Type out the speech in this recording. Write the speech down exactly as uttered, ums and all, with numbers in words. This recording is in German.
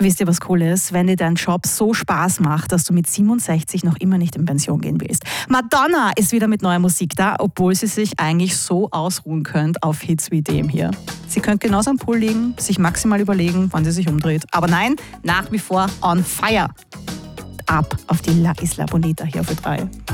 Wisst ihr, was cool ist? Wenn dir dein Job so Spaß macht, dass du mit siebenundsechzig noch immer nicht in Pension gehen willst. Madonna ist wieder mit neuer Musik da, obwohl sie sich eigentlich so ausruhen könnte auf Hits wie dem hier. Sie könnte genauso am Pool liegen, sich maximal überlegen, wann sie sich umdreht. Aber nein, nach wie vor on fire. Ab auf die La Isla Bonita hier auf Ö drei.